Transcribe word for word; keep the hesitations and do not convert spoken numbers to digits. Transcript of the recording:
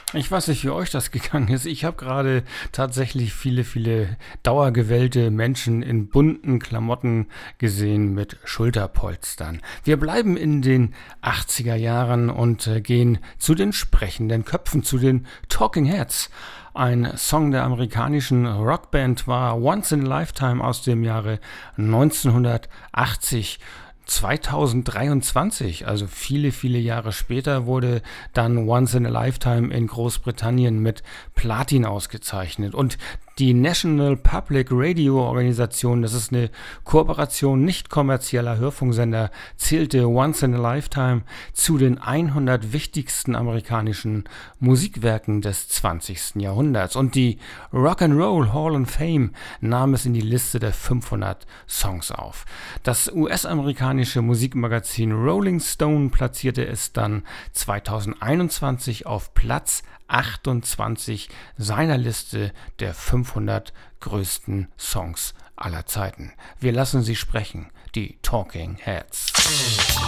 Ich weiß nicht, wie euch das gegangen ist. Ich habe gerade tatsächlich viele, viele dauergewellte Menschen in bunten Klamotten gesehen mit Schulterpolstern. Wir bleiben in den achtziger Jahren und äh, gehen zu den sprechenden Köpfen, zu den Talking Heads. Ein Song der amerikanischen Rockband war Once in a Lifetime aus dem Jahre neunzehnhundertachtzig. zweitausenddreiundzwanzig, also viele, viele Jahre später, wurde dann Once in a Lifetime in Großbritannien mit Platin ausgezeichnet. Und die National Public Radio Organisation, das ist eine Kooperation nicht kommerzieller Hörfunksender, zählte Once in a Lifetime zu den hundert wichtigsten amerikanischen Musikwerken des zwanzigsten Jahrhunderts. Und die Rock'n'Roll Hall of Fame nahm es in die Liste der fünfhundert Songs auf. Das U S-amerikanische Musikmagazin Rolling Stone platzierte es dann zweitausendeinundzwanzig auf Platz achtundzwanzig seiner Liste der fünfhundert größten Songs aller Zeiten. Wir lassen sie sprechen, die Talking Heads.